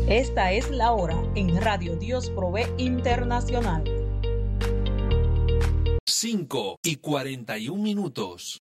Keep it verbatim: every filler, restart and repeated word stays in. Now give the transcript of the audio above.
Esta es la hora en Radio Dios Provee Internacional. cinco y cuarenta y un minutos.